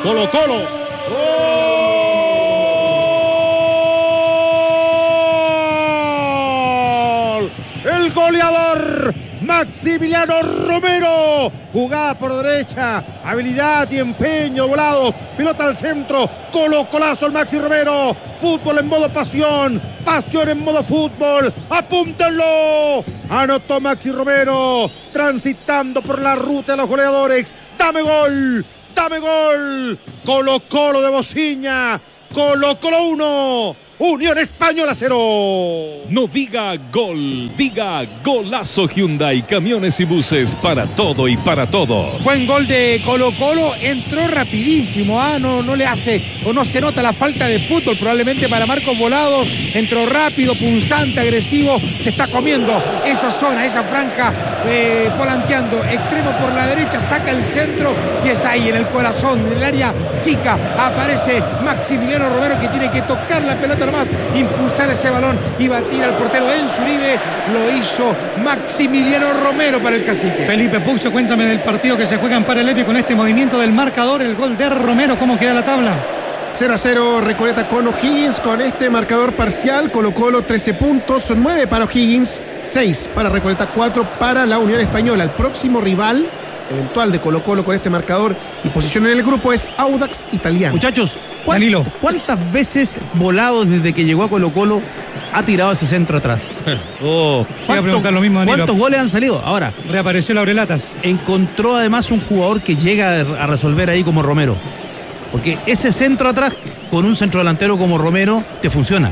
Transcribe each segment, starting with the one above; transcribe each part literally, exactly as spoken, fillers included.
Colo Colo. ¡Gol! El goleador Maximiliano Romero. Jugada por derecha, habilidad y empeño volados. Pelota al centro, Colo Colazo el Maxi Romero. Fútbol en modo pasión, pasión en modo fútbol. ¡Apúntenlo! Anotó Maxi Romero, transitando por la ruta de los goleadores. ¡Dame gol! ¡Dame gol! Colo Colo de Bociña. Colo Colo uno. Unión Española cero. No diga gol, diga golazo. Hyundai, camiones y buses para todo y para todos. Buen gol de Colo Colo, entró rapidísimo, ¿ah? no, no le hace o no se nota la falta de fútbol probablemente para Marcos Volados. Entró rápido, punzante, agresivo, se está comiendo esa zona, esa franja, eh, volanteando, extremo por la derecha, saca el centro y es ahí en el corazón, en el área chica, aparece Maximiliano Romero que tiene que tocar la pelota nomás, impulsar ese balón y batir al portero Enzo Uribe. Lo hizo Maximiliano Romero para el Cacique. Felipe Puccio, cuéntame del partido que se juega en paralelo con este movimiento del marcador, el gol de Romero, ¿cómo queda la tabla? cero a cero Recoleta con O'Higgins. Con este marcador parcial, Colo Colo trece puntos, nueve para O'Higgins, seis para Recoleta, cuatro para la Unión Española. El próximo rival eventual de Colo Colo con este marcador y posición en el grupo es Audax Italiano. Muchachos, Danilo, ¿cuántas veces Volados desde que llegó a Colo Colo ha tirado ese centro atrás? Oh, voy a preguntar lo mismo, Danilo. ¿Cuántos goles han salido? Ahora, reapareció Laurelatas. Encontró además un jugador que llega a resolver ahí como Romero. Porque ese centro atrás, con un centro delantero como Romero, te funciona.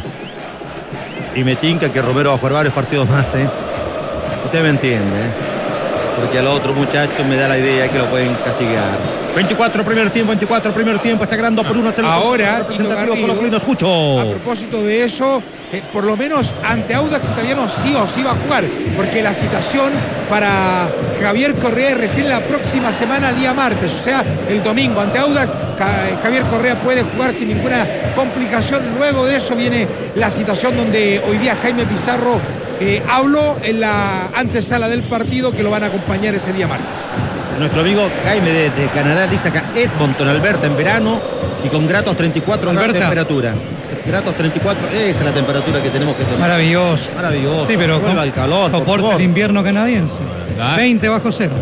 Y me tinca que Romero va a jugar varios partidos más, ¿eh? Usted me entiende, ¿eh? Porque al otro muchacho me da la idea que lo pueden castigar. veinticuatro primer tiempo, veinticuatro primer tiempo, está ganando por uno a cero. Ahora, representativo Garrido, Colo-Colino, escucho. A propósito de eso, eh, por lo menos ante Audax Italiano sí o sí va a jugar, porque la citación para Javier Correa es recién la próxima semana, día martes, o sea, el domingo ante Audax. Javier Correa puede jugar sin ninguna complicación. Luego de eso viene la citación donde hoy día Jaime Pizarro eh, habló en la antesala del partido, que lo van a acompañar ese día martes. Nuestro amigo Jaime de, de Canadá dice acá: Edmonton, Alberta en verano y con grados treinta y cuatro grados de temperatura. Grados treinta y cuatro, esa es la temperatura que tenemos que tener. Maravilloso. Maravilloso. Sí, pero vuelva el calor, soporta el invierno canadiense. ¿Ah? veinte bajo cero.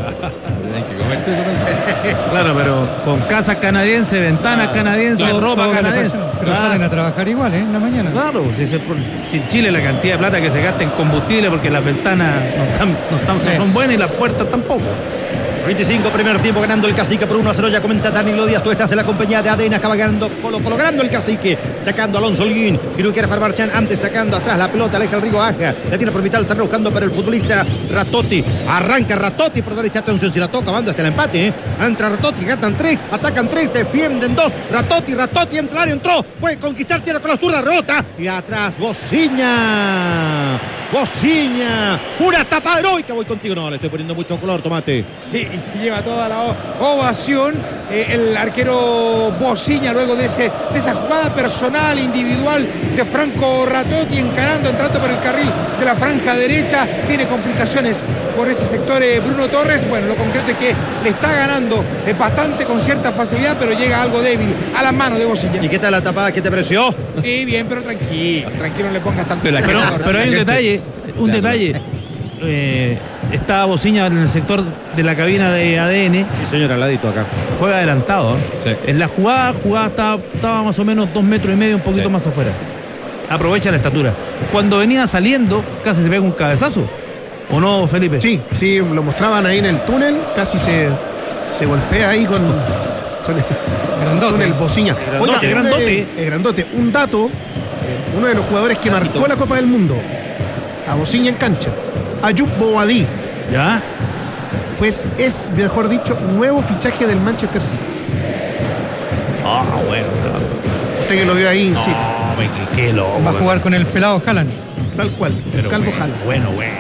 Claro, pero con casas canadienses, ventanas ah, canadienses, todo, ropa todo canadiense. Pero ah. salen a trabajar igual, ¿eh? En la mañana. Claro, si, se, si en Chile la cantidad de plata que se gasta en combustible porque las ventanas no, están, no, están, sí. no son buenas y las puertas tampoco. veinticinco primer tiempo, ganando el Cacique por uno a cero. Ya comenta Danilo Díaz, tú estás en la compañía de A D N. Acaba ganando Colo Colo, ganando el Cacique, sacando a Alonso Holguín, creo que era para Marchán, antes sacando atrás la pelota, aleja el Rigo Aja, la tiene por mitad, está buscando para el futbolista Ratotti, arranca Ratotti por derecha, atención si la toca, banda hasta el empate, ¿eh? Entra Ratotti, gatan tres, atacan tres, defienden dos, Ratotti, Ratotti entra al área, entró, puede conquistar, tierra con la zurda, rebota, y atrás Bociña, Bociña, una tapa heroica, voy contigo, no, le estoy poniendo mucho color, tomate. Sí, y se lleva toda la ovación eh, el arquero Bociña luego de, ese, de esa jugada personal, individual de Franco Ratotti, encarando, entrando por el carril de la franja derecha, tiene complicaciones por ese sector eh, Bruno Torres. Bueno, lo concreto es que le está ganando eh, bastante con cierta facilidad, pero llega algo débil a las manos de Bociña. ¿Y qué tal la tapada? ¿Qué te pareció? Sí, bien, pero tranquilo, tranquilo, no le pongas tanto. Pero, pero, pero hay un detalle, un detalle. Eh, está Bociña en el sector de la cabina de A D N. Sí, señor, al ladito acá. Juega adelantado, ¿eh? Sí. En la jugada, jugada estaba, estaba más o menos dos metros y medio, un poquito sí. más afuera. Aprovecha la estatura. Cuando venía saliendo, casi se pega un cabezazo. ¿O no, Felipe? Sí, sí, lo mostraban ahí en el túnel, casi se, se golpea ahí con, con el grandote. Túnel Bociña. Grandote, Oiga, grandote. Es grandote. Un dato, uno de los jugadores que marcó la Copa del Mundo, a Bociña en cancha, Ayub Boadí. ¿Ya? Pues es, mejor dicho, nuevo fichaje del Manchester City. Ah, oh, bueno, claro. Usted que lo vio ahí en City. No, qué, qué loco. Va a jugar con el pelado Haaland. Tal cual, el calvo bueno, Haaland. Bueno, bueno.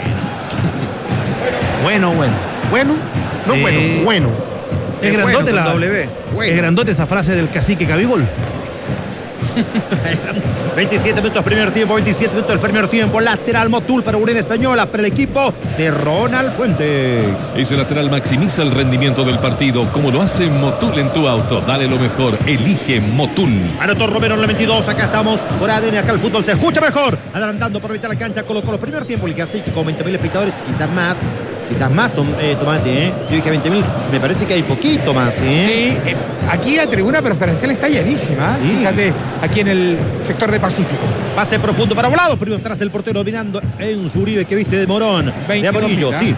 Bueno, bueno. Bueno, no sí. bueno, bueno. Es grandote, bueno, la, W. Bueno. Es grandote esa frase del Cacique Cabigol. veintisiete minutos primer tiempo, veintisiete minutos del primer tiempo. Lateral Motul para Unión Española, para el equipo de Ronald Fuentes. Ese lateral maximiza el rendimiento del partido, como lo hace Motul en tu auto. Dale lo mejor, elige Motul. Anotó Romero en la veintidós, acá estamos por A D N, acá el fútbol se escucha mejor. Adelantando por mitad de la cancha, colocó los primer tiempo, el que hace que con veinte mil espectadores, quizás más. Quizás más, tom, eh, Tomate, ¿eh? Yo dije veinte mil, me parece que hay poquito más, ¿eh? Sí, eh, aquí la tribuna preferencial está llenísima, ¿eh? Sí. Fíjate, aquí en el sector de Pacífico. Pase profundo para Volados, pero tras el portero dominando en su Uribe que viste de Morón. De veintidós Amarillo, mil, sí.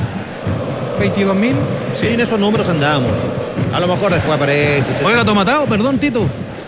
veintidós mil. Sí, en esos números andamos. A lo mejor después aparece. Oiga, Tomatao, perdón, Tito.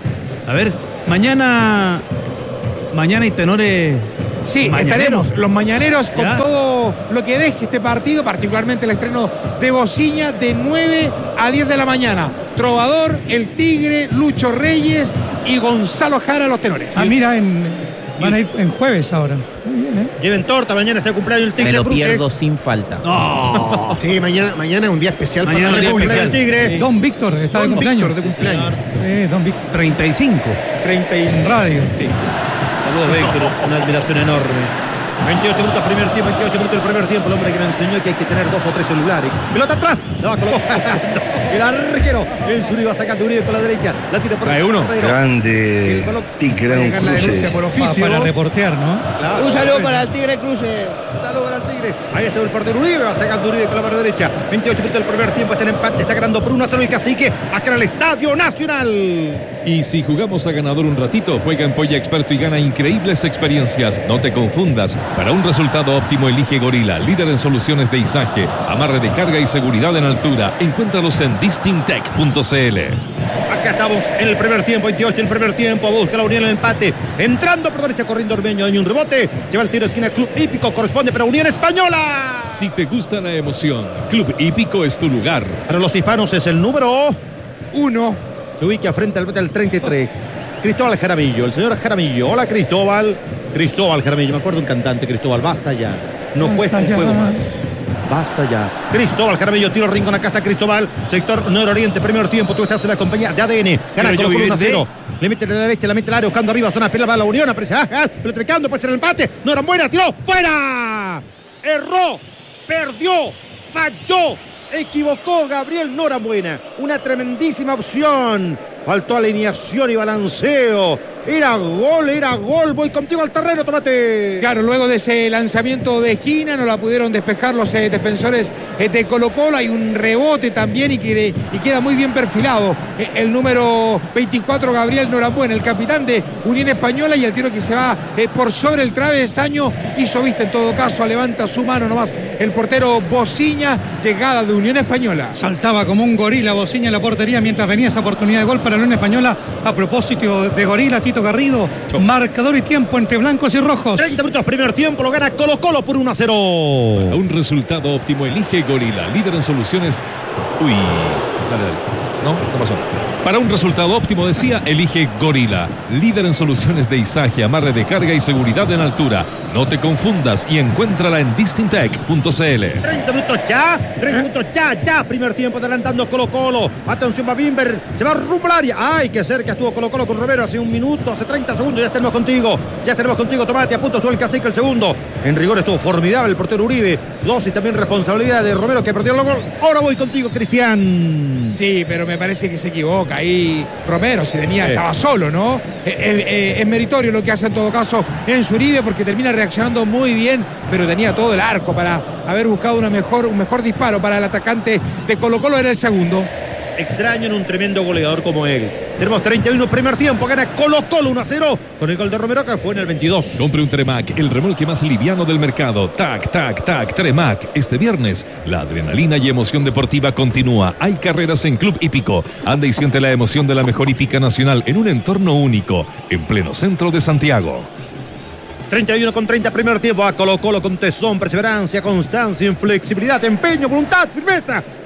A ver, mañana. Mañana hay tenores. Sí, mañaneros. estaremos los mañaneros con Ya. todo lo que deje este partido, particularmente el estreno de Bociña de nueve a diez de la mañana. Trovador, El Tigre, Lucho Reyes y Gonzalo Jara los tenores. Ah, mira, en, van a ir en jueves ahora. Muy bien, ¿eh? Lleven torta, mañana está el cumpleaños el Tigre. Me lo Cruces. pierdo sin falta. No. Sí, mañana, mañana es un día especial Mañana para es la un día República. El Tigre. Don Víctor está Don de cumpleaños. Víctor de cumpleaños. Sí, Don Víctor. treinta y cinco. treinta y En radio. Sí. Saludos, Víctor. Una admiración enorme. veintiocho minutos primer tiempo, veintiocho minutos del primer tiempo. El hombre que me enseñó que hay que tener dos o tres celulares. Pelota atrás. La va colocando. El arquero. El Zuri va sacando Uribe con la derecha. La tira por Trae uno. El Grande balón. Tigre Va a llegar la denuncia por Pa- oficio. para reportear, ¿no? Claro, Un saludo bueno. para el Tigre Cruces. Saludo para el Tigre. Ahí está el portero Uribe. Va sacando Uribe con la mano derecha. veintiocho minutos del primer tiempo. Está en empate. Está ganando por uno a cero el Cacique. Acá en el Estadio Nacional. Y si jugamos a ganador un ratito, juega en Polla Experto y gana increíbles experiencias. No te confundas. Para un resultado óptimo, elige Gorila, líder en soluciones de izaje, amarre de carga y seguridad en altura. Encuéntralos en distintec punto c l. Acá estamos en el primer tiempo, veintiocho en el primer tiempo, busca la Unión el empate, entrando por derecha, corriendo Ormeño, hay un rebote, lleva el tiro de esquina, Club Hípico, corresponde para Unión Española. Si te gusta la emoción, Club Hípico es tu lugar. Para los hispanos es el número uno. se ubica frente al al treinta y tres, Cristóbal Jaramillo, el señor Jaramillo. Hola Cristóbal, Cristóbal Jaramillo, me acuerdo un cantante, Cristóbal, basta ya, no juegues un ya. juego más. Basta ya. Cristóbal Jaramillo, tiro rincón, acá está Cristóbal, sector nororiente, primer tiempo, tú estás en la compañía de A D N, gana Pero yo Colo Colo viví uno a cero. de- Le mete de la derecha, la mete al área, buscando arriba, zona pelada, va la Unión, aparece, ajá, pelotricando, puede ser el empate, no era buena, tiró, fuera. Erró, perdió, falló, equivocó Gabriel Norambuena. Una tremendísima opción. Faltó alineación y balanceo. Era gol, era gol. Voy contigo al terreno, Tomate. Claro, luego de ese lanzamiento de esquina no la pudieron despejar los eh, defensores eh, de Colo Colo. Hay un rebote también y, que, y queda muy bien perfilado eh, el número veinticuatro, Gabriel Norambuena, el capitán de Unión Española, y el tiro que se va eh, por sobre el travesaño hizo vista en todo caso, levanta su mano nomás el portero Bociña, llegada de Unión Española. Saltaba como un gorila Bociña en la portería mientras venía esa oportunidad de gol para la Unión Española. A propósito de gorila, Tito Garrido, marcador y tiempo entre blancos y rojos. treinta minutos, primer tiempo, lo gana Colo Colo por uno a cero. Para un resultado óptimo, elige Gorila, líder en soluciones. Uy, dale, dale. No, no pasó. Para un resultado óptimo, decía, elige Gorila, líder en soluciones de izaje, amarre de carga y seguridad en altura. No te confundas y encuéntrala en distintec punto c l. treinta minutos ya, treinta minutos ya, ya. Primer tiempo adelantando Colo Colo. Atención, va Bimber, se va rumbo al área. Ay, qué cerca estuvo Colo Colo con Romero hace un minuto, hace treinta segundos. Ya tenemos contigo, ya tenemos contigo, Tomate. A punto estuvo el Cacique el segundo. En rigor estuvo formidable el portero Uribe. Dos y también responsabilidad de Romero que perdió el gol. Ahora voy contigo, Cristian. Sí, pero me parece que se equivoca ahí Romero, si tenía, Sí. estaba solo, ¿no? Eh, eh, eh, es meritorio lo que hace en todo caso en Uribe porque termina reaccionando muy bien, pero tenía todo el arco para haber buscado una mejor, un mejor disparo para el atacante de Colo Colo, era el segundo. Extraño en un tremendo goleador como él. Tenemos treinta y uno primer tiempo, gana Colo Colo uno a cero con el gol de Romero que fue en el veintidós. Compre un Tremac, el remolque más liviano del mercado. Tac, tac, tac, Tremac. Este viernes, la adrenalina y emoción deportiva continúa. Hay carreras en Club Hípico. Anda y siente la emoción de la mejor hípica nacional en un entorno único, en pleno centro de Santiago. treinta y uno con treinta primer tiempo a Colo Colo con tesón, perseverancia, constancia, inflexibilidad, empeño, voluntad, firmeza.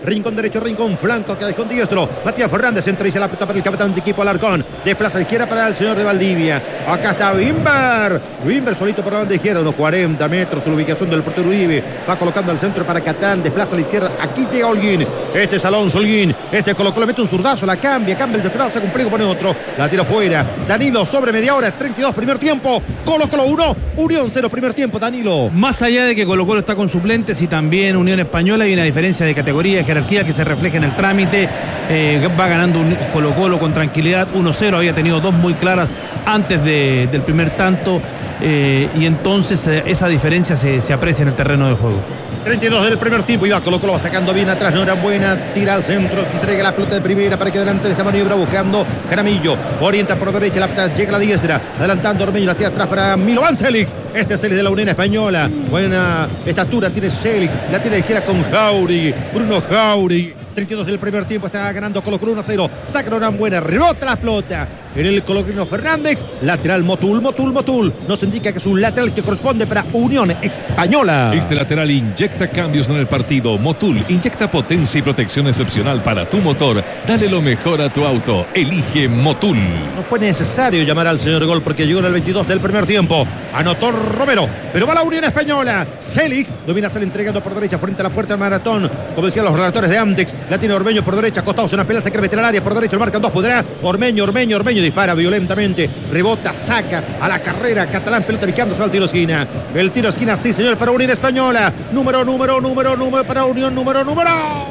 Rincón derecho, rincón flanco, callejón diestro. Matías Fernández entra y se la pelota para el capitán de equipo Alarcón. Desplaza a la izquierda para el señor de Valdivia. Acá está Wimber. Wimber solito por la banda izquierda, unos cuarenta metros. La ubicación del portero Uribe. Va colocando al centro para Catán. Desplaza a la izquierda. Aquí llega Holguín. Este es Alonso Holguín. Este colocó, le mete un zurdazo, la cambia. Cambia el desplazado, saca un pliego, pone otro. La tira fuera. Danilo sobre media hora. treinta y dos primer tiempo. Colo Colo uno. Unión cero primer tiempo, Danilo. Más allá de que Colo Colo está con suplentes y también Unión Española, hay una diferencia de categoría, de jerarquía que se refleja en el trámite. Eh, va ganando un Colo Colo con tranquilidad uno cero. Había tenido dos muy claras antes de, del primer tanto. Eh, y entonces eh, esa diferencia se, se aprecia en el terreno de juego. treinta y dos del primer tiempo y va Colo Colo, va sacando bien atrás, no era buena, tira al centro, entrega la pelota de primera para que adelante esta maniobra buscando Jaramillo, orienta por derecha, la pelota llega a la diestra, adelantando Ormeño, la tira atrás para Milovan Célix, este es el de la Unión Española, buena estatura tiene Célix, la tira de izquierda con Jauregui, Bruno Jauregui. treinta y dos del primer tiempo, está ganando Colo Colo uno a cero, saca una buena, rebota la pelota en el colocrino Fernández, lateral Motul, Motul, Motul, nos indica que es un lateral que corresponde para Unión Española. Este lateral inyecta cambios en el partido. Motul inyecta potencia y protección excepcional para tu motor. Dale lo mejor a tu auto. Elige Motul. No fue necesario llamar al señor gol porque llegó en el veintidós del primer tiempo. Anotó Romero, pero va la Unión Española. Célix domina, sale entregando por derecha frente a la puerta del Maratón. Como decían los relatores de Amtex, la tiene Ormeño por derecha, acostados en una pelea, se quiere meter al área por derecha, lo marcan dos, podrá. Ormeño, Ormeño, Ormeño dispara violentamente, rebota, saca a la carrera. Catalán, pelota picando, se va el tiro esquina. El tiro esquina, sí señor, para Unión Española. Número, número, número, número para Unión, número, número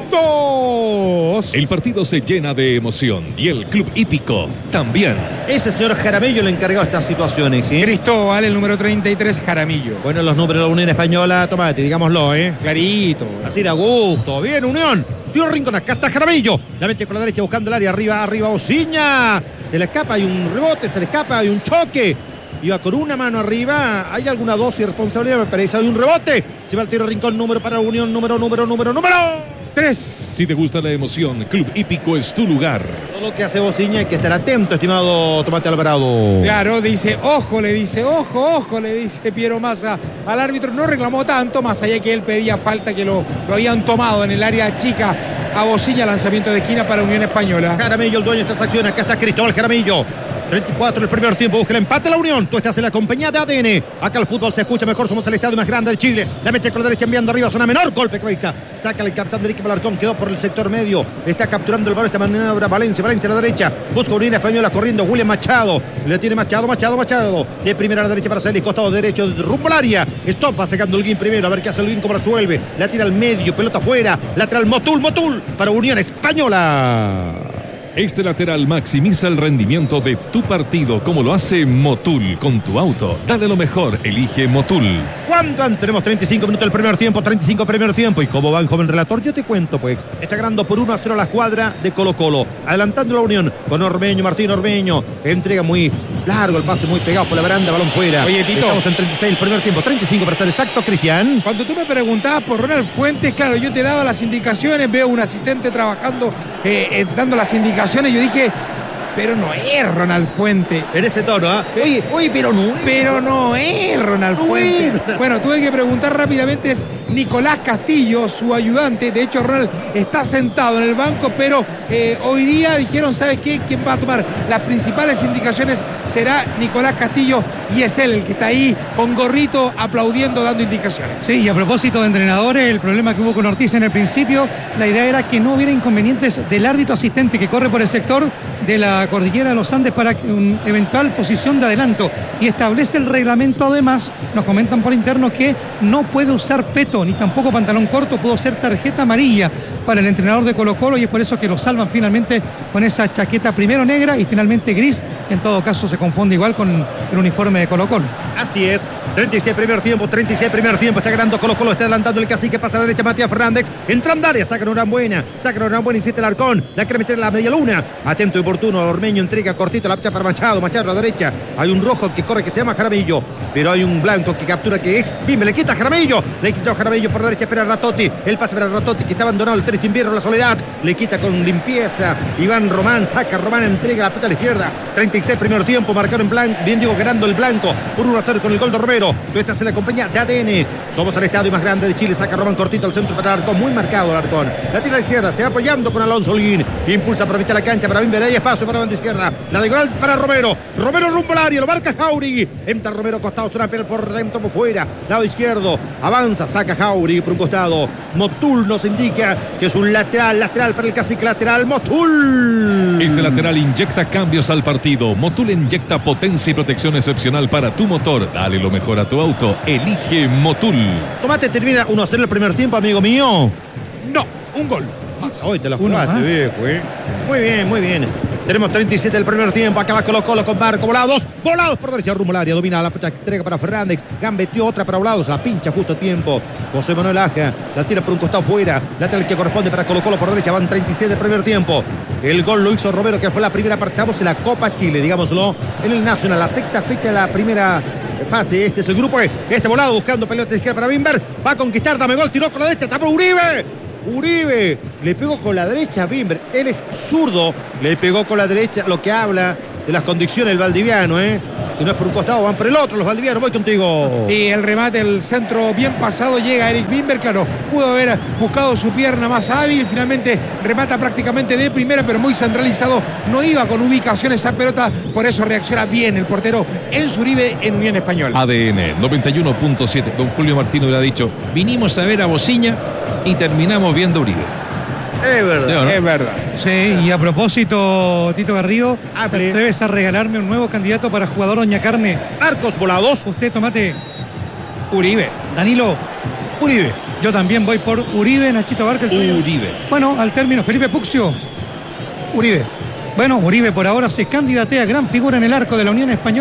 dos. El partido se llena de emoción y el club hípico también. Ese señor Jaramillo le encargó estas situaciones, ¿sí? Cristóbal, el número treinta y tres, Jaramillo. Bueno, los números de la Unión Española, tomate, digámoslo, ¿eh? Clarito. Así de a gusto. Bien, Unión. Dio Rincón, acá está Jaramillo. La mete con la derecha buscando el área. Arriba, arriba, Ociña. Se le escapa, hay un rebote, se le escapa, hay un choque. Iba con una mano arriba. ¿Hay alguna dosis de responsabilidad? Me parece, hay un rebote. Se va el tiro Rincón, número para Unión, número, número, número, número tres. Si te gusta la emoción, Club Hípico es tu lugar. Todo lo que hace Bociña hay que estar atento, estimado Tomate Alvarado. Claro, dice, ojo, le dice, ojo, ojo, le dice Piero Massa al árbitro. No reclamó tanto, más allá que él pedía falta, que lo, lo habían tomado en el área chica a Bociña, lanzamiento de esquina para Unión Española. Jaramillo, el dueño de estas acciones. Acá está Cristóbal Jaramillo. treinta y cuatro el primer tiempo, busca el empate la Unión. Tú estás en la compañía de A D N. Acá el fútbol se escucha mejor, somos el estadio más grande de Chile. La mete con la derecha enviando arriba, zona menor, golpe cabeza. Saca el capitán de Enrique Alarcón, quedó por el sector medio. Está capturando el balón esta maniobra Valencia, Valencia a la derecha. Busca Unión Española corriendo, William Machado. Le tiene Machado, Machado, Machado. De primera a la derecha para Celis, costado derecho, rumbo al área. Estopa sacando el guin primero, a ver qué hace el guin, cómo resuelve. La tira al medio, pelota afuera. Lateral Motul, Motul para Unión Española. Este lateral maximiza el rendimiento de tu partido como lo hace Motul con tu auto. Dale lo mejor, elige Motul. ¿Cuánto? Tenemos treinta y cinco minutos del primer tiempo, treinta y cinco primer tiempo. ¿Y cómo va el joven relator? Yo te cuento, pues. Está ganando por uno a cero la escuadra de Colo Colo. Adelantando la Unión con Ormeño, Martín Ormeño. Entrega muy largo, el pase muy pegado por la baranda, balón fuera. Oye, Tito. Estamos en treinta y seis el primer tiempo, treinta y cinco para ser exacto, Cristian. Cuando tú me preguntabas por Ronald Fuentes, claro, yo te daba las indicaciones, veo un asistente trabajando, eh, eh, dando las indicaciones. Yo dije, pero no es Ronald Fuentes. En ese tono, ¿ah? ¿eh? Oye, oye, pero no es. Pero no es Ronald Fuentes. Bueno. bueno, tuve que preguntar rápidamente, es Nicolás Castillo, su ayudante. De hecho, Ronald está sentado en el banco, pero eh, hoy día dijeron, ¿sabes qué? ¿Quién va a tomar las principales indicaciones? Será Nicolás Castillo, y es él el que está ahí con gorrito aplaudiendo, dando indicaciones. Sí, y a propósito de entrenadores, el problema que hubo con Ortiz en el principio, la idea era que no hubiera inconvenientes del árbitro asistente que corre por el sector de la cordillera de los Andes para una eventual posición de adelanto, y establece el reglamento. Además, nos comentan por interno que no puede usar peto ni tampoco pantalón corto, pudo ser tarjeta amarilla para el entrenador de Colo Colo, y es por eso que lo salvan finalmente con esa chaqueta primero negra y finalmente gris, que en todo caso se confunde igual con el uniforme de Colo Colo. Así es, treinta y seis primer tiempo, treinta y seis primer tiempo, está ganando Colo Colo, está adelantando el cacique, pasa a la derecha Matías Fernández, entrando área, sacan una buena, sacan una buena, insiste el Arcón, la quiere meter en la media luna, atento y oportuno, Ormeño entrega cortito, la pita para Machado, Machado a la derecha, hay un rojo que corre que se llama Jaramillo, pero hay un blanco que captura que es Bimbe, le quita Jaramillo, le quitó Jaramillo. Jaramillo por derecha, espera Ratotti. El pase para Ratotti, que está abandonado el triste invierno, la soledad. Le quita con limpieza. Iván Román, saca Román, entrega la pelota a la izquierda. treinta y seis primer tiempo, marcaron en blanco. Bien digo, ganando el blanco por uno a cero con el gol de Romero. Esta se la compañía de A D N. Somos el estadio más grande de Chile. Saca Román cortito al centro para Alarcón. Muy marcado el Alarcón. La tira a la izquierda, se va apoyando con Alonso Holguín. Impulsa para mitad la cancha para Bimber. Hay espacio para la banda izquierda. La de Goral para Romero. Romero rumbo al área, lo marca Jauregui. Entra Romero, costado, una pelota por dentro, por fuera. Lado izquierdo, avanza, saca Jauregui por un costado. Motul nos indica que es un lateral, lateral para el cacique, lateral, Motul. Este lateral inyecta cambios al partido. Motul inyecta potencia y protección excepcional para tu motor. Dale lo mejor a tu auto. Elige Motul. Tomate termina uno a cero el primer tiempo, amigo mío. No, un gol. Hoy te lo jugaste, viejo, ¿eh? Muy bien, muy bien. Tenemos treinta y siete del primer tiempo. Acaba Colo Colo con Marco Volados. Volados por derecha, rumbo al área. Domina la pelota, entrega para Fernández. Gambeteó otra para Volados. La pincha justo a tiempo. José Manuel Aja la tira por un costado fuera. Lateral que corresponde para Colo Colo por derecha. Van treinta y siete del primer tiempo. El gol lo hizo Romero, que fue la primera parte. Estamos en la Copa Chile, digámoslo. En el Nacional, la sexta fecha de la primera fase. Este es el grupo E. Este Volado buscando pelota de izquierda para Bimber. Va a conquistar. Dame gol. Tiró con la derecha. Tapó Uribe. Uribe le pegó con la derecha a Bimber. Él es zurdo. Le pegó con la derecha, lo que habla de las condiciones del valdiviano, ¿eh? Si no es por un costado, van por el otro los valdivianos. Voy contigo. Sí, el remate, el centro bien pasado. Llega Eric Bimber. Claro, pudo haber buscado su pierna más hábil. Finalmente remata prácticamente de primera, pero muy centralizado. No iba con ubicación esa pelota. Por eso reacciona bien el portero Enzo Uribe en Unión Española. A D N noventa y uno punto siete. Don Julio Martínez hubiera dicho: vinimos a ver a Bociña y terminamos viendo a Uribe. Es verdad, ¿no? Es verdad. Sí, y a propósito, Tito Garrido, Hable. debes a regalarme un nuevo candidato para jugador Doña Carne. Marcos Volados. Usted, Tomate. Uribe. Danilo. Uribe. Yo también voy por Uribe, Nachito Barca. El tuyo. Uribe. Bueno, al término, Felipe Puccio. Uribe. Bueno, Uribe por ahora se candidatea a gran figura en el arco de la Unión Española.